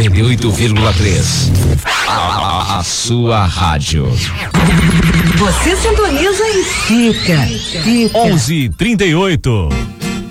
98,3. A sua rádio. Você sintoniza e fica. 11:38.